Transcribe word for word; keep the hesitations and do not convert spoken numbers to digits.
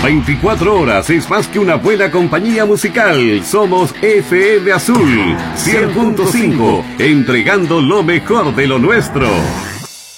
veinticuatro horas es más que una buena compañía musical. Somos F M Azul cien punto cinco, entregando lo mejor de lo nuestro.